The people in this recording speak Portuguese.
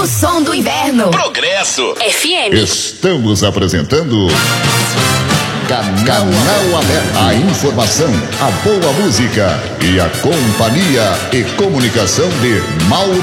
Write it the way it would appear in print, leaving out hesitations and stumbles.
O som do inverno. Progresso FM. Estamos apresentando Canal Aberto. A informação, a boa música e a companhia e comunicação de Mauro